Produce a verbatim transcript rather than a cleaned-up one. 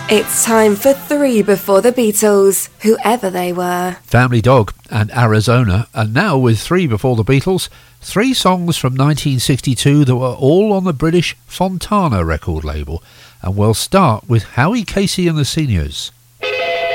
It's time for three before the Beatles, whoever they were. Family Dog and Arizona, and now with three before the Beatles, three songs from nineteen sixty-two that were all on the British Fontana record label. And we'll start with Howie Casey and the Seniors.